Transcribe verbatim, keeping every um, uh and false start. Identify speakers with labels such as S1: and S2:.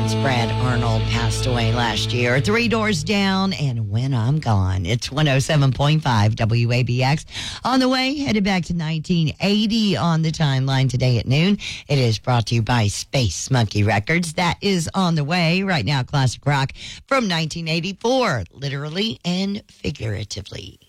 S1: That's Brad Arnold, passed away last year. Three Doors Down and When I'm Gone. It's one oh seven point five W A B X. On the way, headed back to nineteen eighty on the timeline today at noon. It is brought to you by Space Monkey Records. That is on the way right now. Classic rock from nineteen eighty-four, literally and figuratively.